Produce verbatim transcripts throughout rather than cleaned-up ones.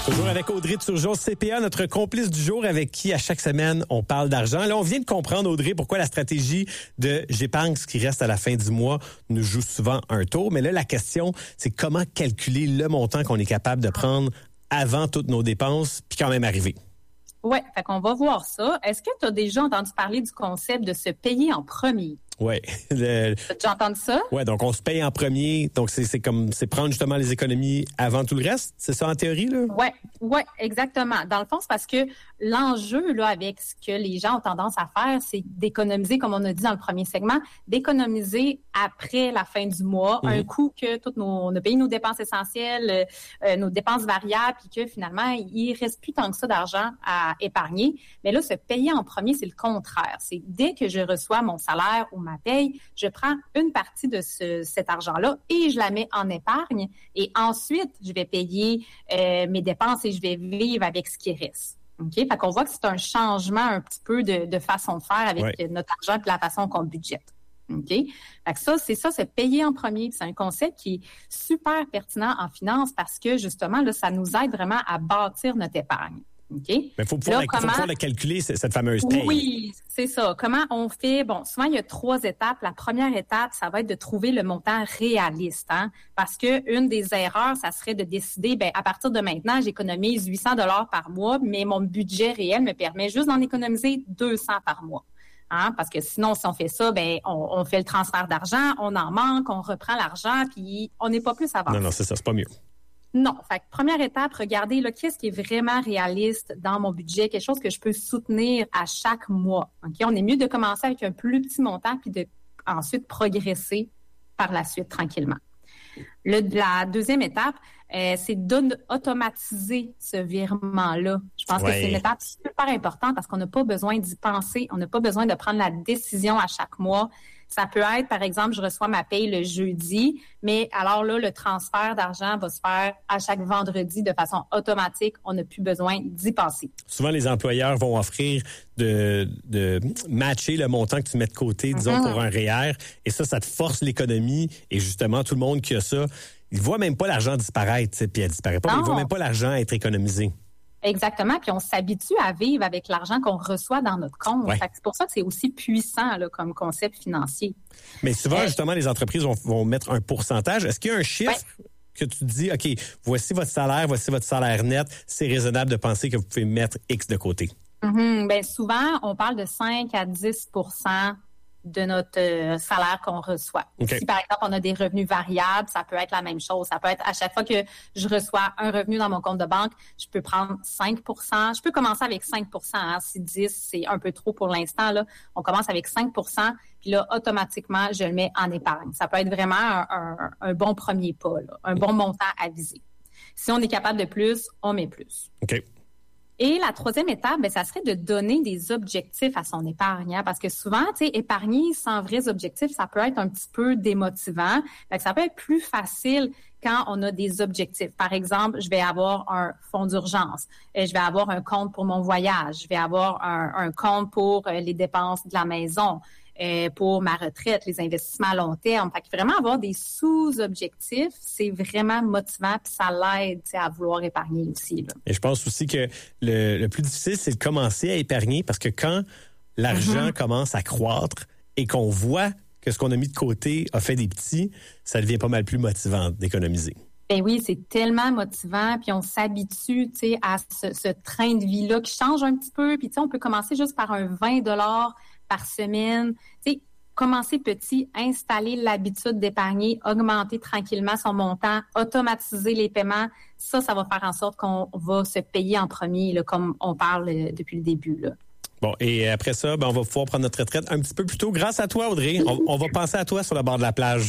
Toujours avec Audrey Turgeon, C P A, notre complice du jour avec qui, à chaque semaine, on parle d'argent. Là, on vient de comprendre, Audrey, pourquoi la stratégie de j'épargne ce qui reste à la fin du mois nous joue souvent un tour. Mais là, la question, c'est comment calculer le montant qu'on est capable de prendre avant toutes nos dépenses, puis quand même arriver. Oui, fait qu'on va voir ça. Est-ce que tu as déjà entendu parler du concept de se payer en premier? Oui. Le... T'as déjà entendu ça? Oui, donc on se paye en premier. Donc, c'est, c'est comme, c'est prendre justement les économies avant tout le reste. C'est ça en théorie, là? Oui, oui, exactement. Dans le fond, c'est parce que l'enjeu, là, avec ce que les gens ont tendance à faire, c'est d'économiser, comme on a dit dans le premier segment, d'économiser après la fin du mois, mmh. un coup que toutes nos, on a payé nos dépenses essentielles, euh, nos dépenses variables, puis que finalement, il reste plus tant que ça d'argent à épargner. Mais là, se payer en premier, c'est le contraire. C'est dès que je reçois mon salaire ou ma paye, je prends une partie de ce, cet argent-là et je la mets en épargne. Et ensuite, je vais payer euh, mes dépenses et je vais vivre avec ce qui reste. OK? Fait qu'on voit que c'est un changement un petit peu de, de façon de faire avec ouais. notre argent et la façon qu'on budgète. OK? Fait que ça, c'est ça, se payer en premier. C'est un concept qui est super pertinent en finance parce que, justement, là, ça nous aide vraiment à bâtir notre épargne. OK? Mais il faut pouvoir, comment... pouvoir le calculer, cette fameuse paye. Oui, c'est ça. Comment on fait? Bon, souvent, il y a trois étapes. La première étape, ça va être de trouver le montant réaliste. Hein? Parce que une des erreurs, ça serait de décider, ben à partir de maintenant, j'économise huit cents dollars par mois, mais mon budget réel me permet juste d'en économiser deux cents par mois. Hein? Parce que sinon, si on fait ça, ben on, on fait le transfert d'argent, on en manque, on reprend l'argent, puis on n'est pas plus avancé. Non, non, c'est ça, c'est pas mieux. Non. Fait que première étape, regardez là, qu'est-ce qui est vraiment réaliste dans mon budget, quelque chose que je peux soutenir à chaque mois. Ok, on est mieux de commencer avec un plus petit montant puis de ensuite progresser par la suite tranquillement. Le, la deuxième étape, euh, c'est d'automatiser ce virement-là. Je pense ouais. que c'est une étape super importante parce qu'on n'a pas besoin d'y penser, on n'a pas besoin de prendre la décision à chaque mois. Ça peut être, par exemple, je reçois ma paye le jeudi, mais alors là, le transfert d'argent va se faire à chaque vendredi de façon automatique. On n'a plus besoin d'y penser. Souvent, les employeurs vont offrir de, de matcher le montant que tu mets de côté, disons, mm-hmm. pour un R E E R. Et ça, ça te force l'économie. Et justement, tout le monde qui a ça, il ne voit même pas l'argent disparaître. Puis elle disparaît pas, non. mais il ne voit même pas l'argent être économisé. Exactement, puis on s'habitue à vivre avec l'argent qu'on reçoit dans notre compte. Ouais. Fait que c'est pour ça que c'est aussi puissant là, comme concept financier. Mais souvent, euh, justement, les entreprises vont, vont mettre un pourcentage. Est-ce qu'il y a un chiffre ouais. que tu dis, OK, voici votre salaire, voici votre salaire net, c'est raisonnable de penser que vous pouvez mettre X de côté? Mm-hmm. Bien, souvent, on parle de cinq à dix pour cent de notre euh, salaire qu'on reçoit. Okay. Si, par exemple, on a des revenus variables, ça peut être la même chose. Ça peut être à chaque fois que je reçois un revenu dans mon compte de banque, je peux prendre cinq pour cent. Je peux commencer avec cinq pour cent. Hein. Si dix, c'est un peu trop pour l'instant, là, on commence avec cinq pour cent, puis là, automatiquement, je le mets en épargne. Ça peut être vraiment un, un, un bon premier pas, là, un bon montant à viser. Si on est capable de plus, on met plus. OK. Et la troisième étape, ben, ça serait de donner des objectifs à son épargne. Hein, parce que souvent, tu sais, épargner sans vrais objectifs, ça peut être un petit peu démotivant. Fait que ça peut être plus facile quand on a des objectifs. Par exemple, je vais avoir un fonds d'urgence, je vais avoir un compte pour mon voyage, je vais avoir un, un compte pour les dépenses de la maison, Euh, pour ma retraite, les investissements à long terme. Fait que vraiment avoir des sous-objectifs, c'est vraiment motivant puis ça l'aide à vouloir épargner aussi. Là. Et je pense aussi que le, le plus difficile, c'est de commencer à épargner parce que quand l'argent mm-hmm. commence à croître et qu'on voit que ce qu'on a mis de côté a fait des petits, ça devient pas mal plus motivant d'économiser. Ben oui, c'est tellement motivant, puis on s'habitue, tu sais, à ce, ce train de vie-là qui change un petit peu, puis tu sais, on peut commencer juste par un vingt dollars par semaine, tu sais, commencer petit, installer l'habitude d'épargner, augmenter tranquillement son montant, automatiser les paiements, ça, ça va faire en sorte qu'on va se payer en premier, là, comme on parle euh, depuis le début, là. Bon, et après ça, ben, on va pouvoir prendre notre retraite un petit peu plus tôt. Grâce à toi, Audrey, on, on va penser à toi sur le bord de la plage.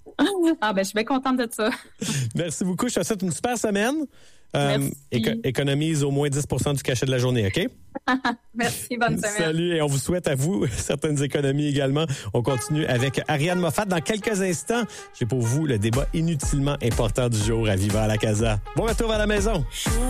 Ah ben je suis bien contente de ça. Merci beaucoup. Je te souhaite une super semaine. Euh, éco- économise au moins dix pour cent du cachet de la journée, OK? Merci, bonne semaine. Salut, et on vous souhaite à vous certaines économies également. On continue avec Ariane Moffat. Dans quelques instants, j'ai pour vous le débat inutilement important du jour à Viva la Casa. Bon retour à la maison.